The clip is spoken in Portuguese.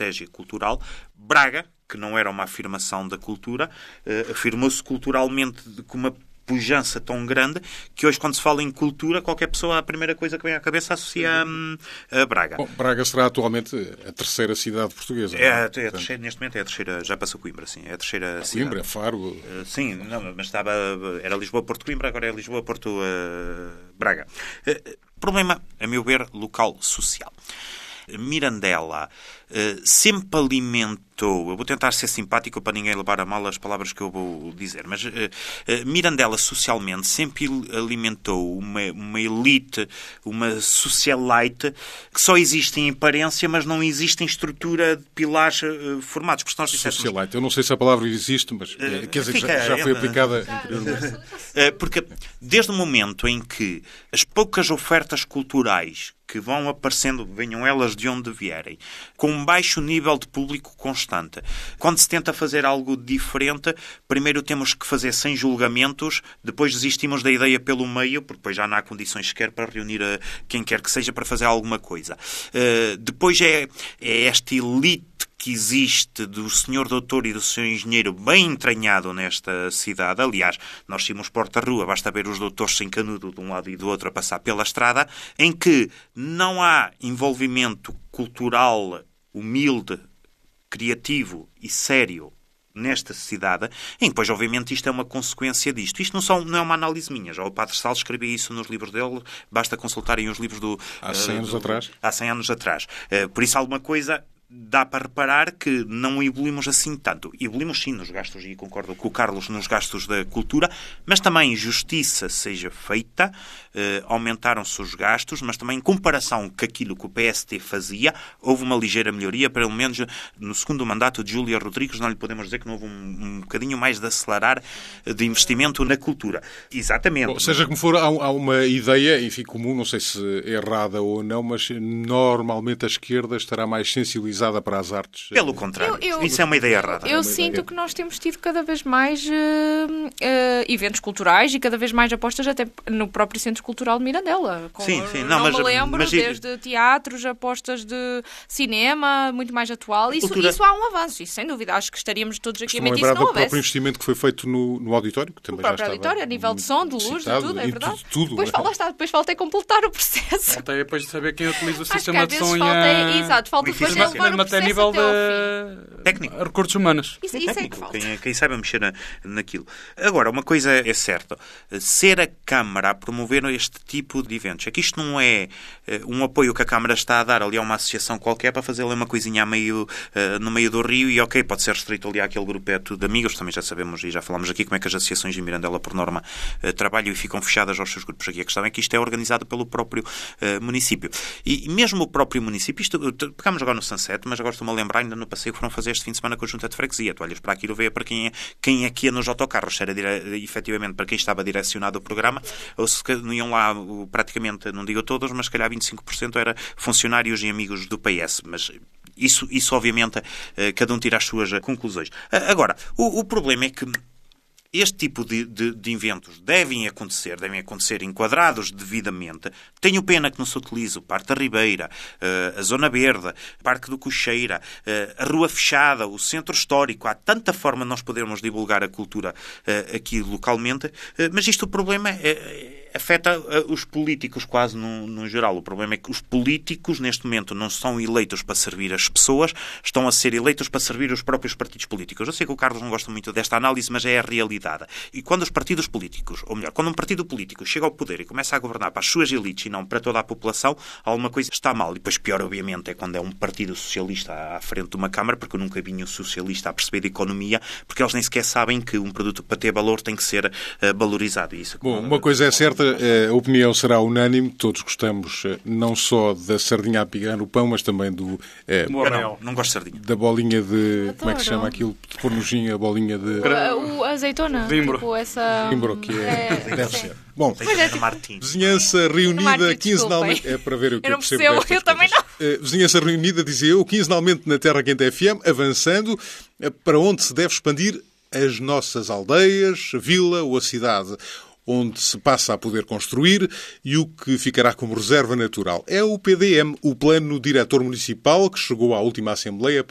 estratégia cultural. Braga, que não era uma afirmação da cultura, afirmou-se culturalmente com uma pujança tão grande que hoje, quando se fala em cultura, qualquer pessoa, a primeira coisa que vem à cabeça associa a Braga. Bom, Braga será atualmente a terceira cidade portuguesa. A terceira, neste momento é a terceira, já passou Coimbra, sim, é a terceira cidade. Coimbra, Faro... Sim, não, mas era Lisboa-Porto-Coimbra, agora é Lisboa-Porto-Braga. Problema, a meu ver, local social. Mirandela sempre alimentou, eu vou tentar ser simpático para ninguém levar a mal as palavras que eu vou dizer, mas Mirandela socialmente sempre alimentou uma elite, uma socialite que só existe em aparência, mas não existe em estrutura de pilares formados. Socialite, eu não sei se a palavra existe, mas quer dizer que já foi aplicada anteriormente. Porque desde o momento em que as poucas ofertas culturais que vão aparecendo, venham elas de onde vierem, com um baixo nível de público constante. Quando se tenta fazer algo diferente, primeiro temos que fazer sem julgamentos, depois desistimos da ideia pelo meio, porque depois já não há condições sequer para reunir quem quer que seja para fazer alguma coisa. Depois é esta elite que existe do senhor doutor e do senhor engenheiro bem entranhado nesta cidade. Aliás, nós tínhamos porta-rua, basta ver os doutores sem canudo de um lado e do outro a passar pela estrada, em que não há envolvimento cultural humilde, criativo e sério nesta cidade, e depois, obviamente, isto é uma consequência disto. Isto não é uma análise minha. Já o Padre Salles escrevia isso nos livros dele, basta consultarem os livros do... Há 100 anos atrás? Há 100 anos atrás. Por isso, alguma coisa... Dá para reparar que não evoluímos assim tanto. Evoluímos sim nos gastos, e concordo com o Carlos, nos gastos da cultura, mas também justiça seja feita, aumentaram-se os gastos, mas também em comparação com aquilo que o PST fazia, houve uma ligeira melhoria, pelo menos no segundo mandato de Júlia Rodrigues, não lhe podemos dizer que não houve um bocadinho mais de acelerar de investimento na cultura. Exatamente. Bom, seja como for, há uma ideia, enfim, comum, não sei se errada ou não, mas normalmente a esquerda estará mais sensibilizada para as artes. Pelo contrário, isso é uma ideia errada. Eu sinto que nós temos tido cada vez mais eventos culturais e cada vez mais apostas até no próprio Centro Cultural de Mirandela. Sim. Não me lembro, desde teatros, apostas de cinema, muito mais atual. Isso há um avanço, isso sem dúvida. Acho que estaríamos todos aqui a mentir se não houvesse. O próprio investimento que foi feito no auditório, que também já estava... auditório, a nível de som, de luz, de tudo, é verdade. Tudo. Depois faltei completar o processo. Faltei depois de saber quem utiliza o sistema de som falta depois mesmo até a nível de técnico, recursos humanos. Isso técnico, é que falta. Quem saiba mexer naquilo. Agora, uma coisa é certa. Ser a Câmara a promover este tipo de eventos. É que isto não é um apoio que a Câmara está a dar ali a uma associação qualquer para fazer ali uma coisinha no meio do rio e ok, pode ser restrito ali àquele grupeto de amigos. Também já sabemos e já falámos aqui como é que as associações em Mirandela, por norma, trabalham e ficam fechadas aos seus grupos. Aqui a questão é que isto é organizado pelo próprio município. E mesmo o próprio município, isto pegamos agora no Sunset, mas agora estou-me a lembrar, ainda no passeio que foram fazer este fim de semana com a Junta de Freguesia. Tu olhas para aquilo, vê para quem é que ia nos autocarros. Se era efetivamente para quem estava direcionado o programa, ou se não iam lá praticamente, não digo todos, mas se calhar 25% era funcionários e amigos do PS. Mas isso obviamente, cada um tira as suas conclusões. Agora, o problema é que este tipo de eventos devem acontecer enquadrados devidamente. Tenho pena que não se utilize o Parque da Ribeira, a Zona Verde, o Parque do Cocheira, a Rua Fechada, o Centro Histórico. Há tanta forma de nós podermos divulgar a cultura aqui localmente, mas o problema afeta os políticos quase no geral. O problema é que os políticos, neste momento, não são eleitos para servir as pessoas, estão a ser eleitos para servir os próprios partidos políticos. Eu sei que o Carlos não gosta muito desta análise, mas é a realidade. E quando os partidos políticos, ou melhor, quando um partido político chega ao poder e começa a governar para as suas elites e não para toda a população, alguma coisa está mal. E depois pior, obviamente, é quando é um partido socialista à frente de uma Câmara, porque eu nunca vi um socialista a perceber de economia, porque eles nem sequer sabem que um produto para ter valor tem que ser valorizado. E isso, bom, uma coisa é certa, a opinião será unânime, todos gostamos não só da sardinha a pigar no pão, mas também do... não gosto de sardinha. Da bolinha de... Adoro. Como é que se chama aquilo? De pôr nojinho, a bolinha de... O azeitona. Vimbro. Tipo essa... Vimbro, que deve ser. Bom, tipo, vizinhança reunida Martins, quinzenalmente... É para ver o que eu percebo. Eu não percebo, eu também não. Vizinhança reunida, dizia eu, quinzenalmente na Terra Quente FM, avançando para onde se deve expandir as nossas aldeias, a vila ou a cidade, onde se passa a poder construir e o que ficará como reserva natural. É o PDM, o Plano Diretor Municipal, que chegou à última Assembleia